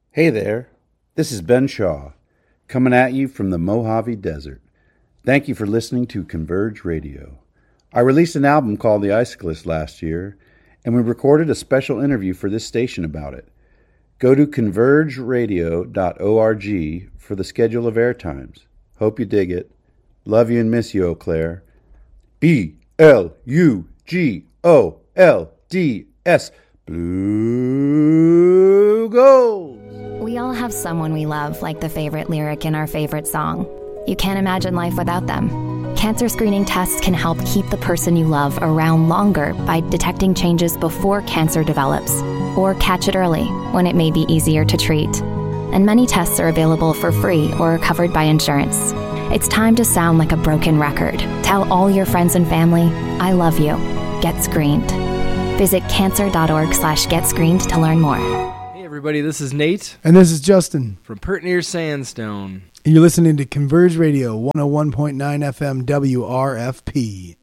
Hey there, this is Ben Shaw, coming at you from the Mojave Desert. Thank you for listening to Converge Radio. I released an album called The Iciclist last year, and we recorded a special interview for this station about it. Go to convergeradio.org for the schedule of airtimes. Hope you dig it. Love you and miss you, Eau Claire. BLUGOLDS, Blue Gold. We all have someone we love, like the favorite lyric in our favorite song. You can't imagine life without them. Cancer screening tests can help keep the person you love around longer by detecting changes before cancer develops, or catch it early when it may be easier to treat. And many tests are available for free or are covered by insurance. It's time to sound like a broken record. Tell all your friends and family, I love you. Get screened. Visit cancer.org/getscreened to learn more. Hey everybody, this is Nate. And this is Justin. From Pert Near Sandstone. And you're listening to Converge Radio 101.9 FM WRFP.